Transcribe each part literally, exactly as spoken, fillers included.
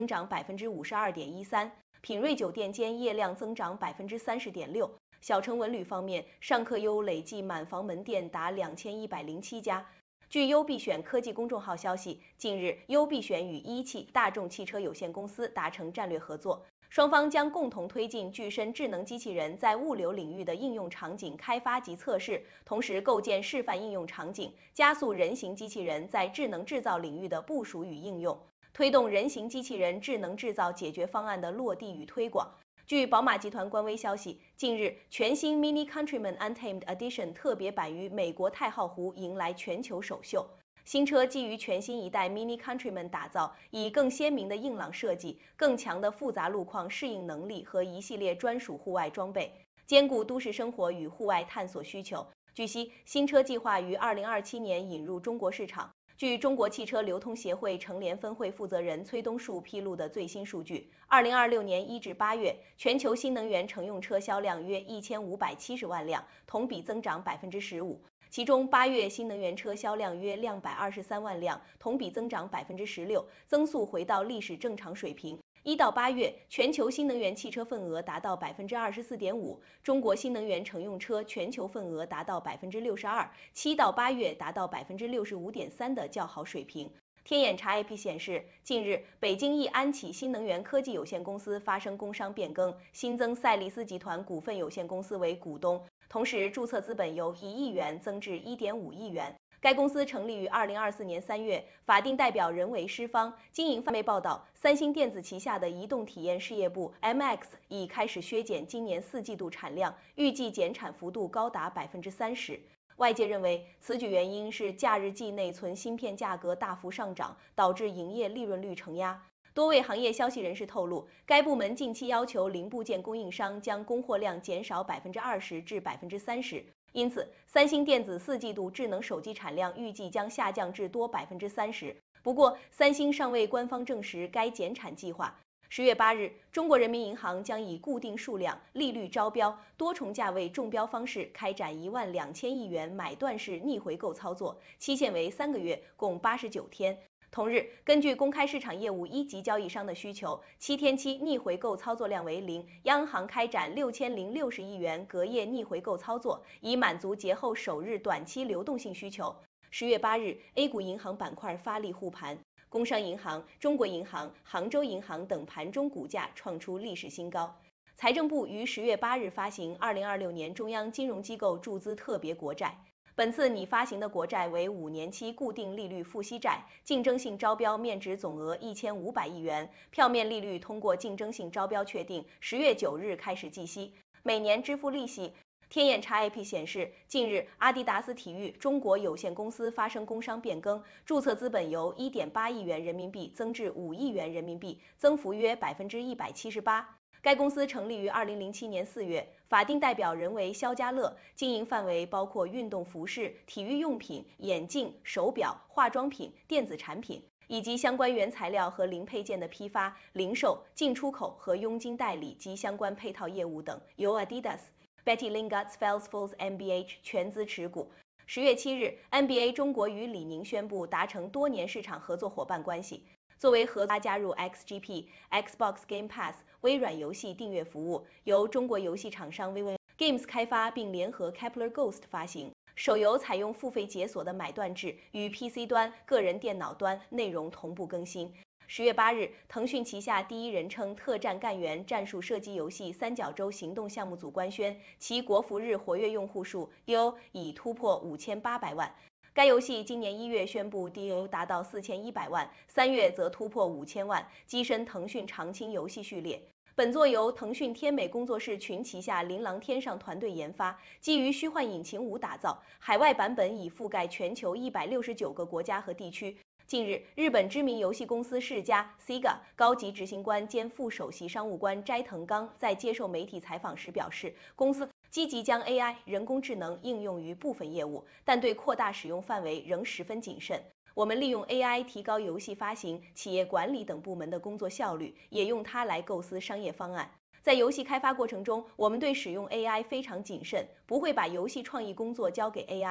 增长百分之五十二点一三，品瑞酒店间业量增长百分之三十点六。小城文旅方面，尚客优累计满房门店达两千一百零七家。据优必选科技公众号消息，近日优必选与一汽大众汽车有限公司达成战略合作，双方将共同推进具身智能机器人在物流领域的应用场景开发及测试，同时构建示范应用场景，加速人形机器人在智能制造领域的部署与应用，推动人形机器人智能制造解决方案的落地与推广。据宝马集团官微消息，近日全新 Mini Countryman Untamed Edition 特别版于美国太浩湖迎来全球首秀。新车基于全新一代 Mini Countryman 打造，以更鲜明的硬朗设计、更强的复杂路况适应能力和一系列专属户外装备，兼顾都市生活与户外探索需求。据悉，新车计划于二零二七年引入中国市场。据中国汽车流通协会成联分会负责人崔东树披露的最新数据，二零二六年一至八月，全球新能源乘用车销量约一千五百七十万辆，同比增长百分之十五。其中，八月新能源车销量约两百二十三万辆，同比增长百分之十六，增速回到历史正常水平。一到八月，全球新能源汽车份额达到百分之二十四点五，中国新能源乘用车全球份额达到百分之六十二，七到八月达到百分之六十五点三的较好水平。天眼查 A P 显示，近日北京易安启新能源科技有限公司发生工商变更，新增赛力斯集团股份有限公司为股东，同时注册资本由一亿元增至一点五亿元。该公司成立于二零二四年三月，法定代表人为施方。经营范围报道，三星电子旗下的移动体验事业部 M X 已开始削减今年四季度产量，预计减产幅度高达百分之三十。外界认为，此举原因是假日季内存芯片价格大幅上涨，导致营业利润率承压。多位行业消息人士透露，该部门近期要求零部件供应商将供货量减少百分之二十至百分之三十。因此，三星电子四季度智能手机产量预计将下降至多百分之三十。不过，三星尚未官方证实该减产计划。十月八日，中国人民银行将以固定数量、利率招标、多重价位中标方式开展一万两千亿元买断式逆回购操作，期限为三个月，共八十九天。同日，根据公开市场业务一级交易商的需求，七天期逆回购操作量为零，央行开展六千零六十亿元隔夜逆回购操作，以满足节后首日短期流动性需求。十月八日 ，A 股银行板块发力护盘，工商银行、中国银行、杭州银行等盘中股价创出历史新高。财政部于十月八日发行二零二六年中央金融机构注资特别国债。本次拟发行的国债为五年期固定利率付息债，竞争性招标面值总额一千五百亿元，票面利率通过竞争性招标确定，十月九日开始计息，每年支付利息。天眼查 A P 显示，近日阿迪达斯体育中国有限公司发生工商变更，注册资本由一点八亿元人民币增至五亿元人民币，增幅约百分之一百七十八。该公司成立于二零零七年四月，法定代表人为肖家乐，经营范围包括运动服饰、体育用品、眼镜、手表、化妆品、电子产品，以及相关原材料和零配件的批发、零售、进出口和佣金代理及相关配套业务等，由 Adidas、Betty Lingard、Felsfors M B H 全资持股。十月七日 ，N B A 中国与李宁宣布达成多年市场合作伙伴关系。作为合作加入 X G P、Xbox Game Pass、微软游戏订阅服务，由中国游戏厂商 V V Games 开发并联合 Kepler Ghost 发行。手游采用付费解锁的买断制，与 P C 端、个人电脑端内容同步更新。十月八日，腾讯旗下第一人称特战干员战术射击游戏三角洲行动项目组官宣，其国服日活跃用户数 D A U 已突破五千八百万。该游戏今年一月宣布 D A U 达到四千一百万，三月则突破五千万，跻身腾讯常青游戏序列。本作由腾讯天美工作室群旗下琳琅天上团队研发，基于虚幻引擎五打造，海外版本已覆盖全球一百六十九个国家和地区。近日，日本知名游戏公司世嘉 （Sega） 高级执行官兼副首席商务官斋藤刚在接受媒体采访时表示，公司积极将 A I 人工智能应用于部分业务，但对扩大使用范围仍十分谨慎。我们利用 A I 提高游戏发行、企业管理等部门的工作效率，也用它来构思商业方案。在游戏开发过程中，我们对使用 A I 非常谨慎，不会把游戏创意工作交给 A I。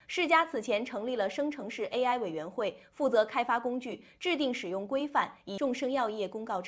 世嘉此前成立了生成式 A I 委员会，负责开发工具、制定使用规范，以众生药业公告称。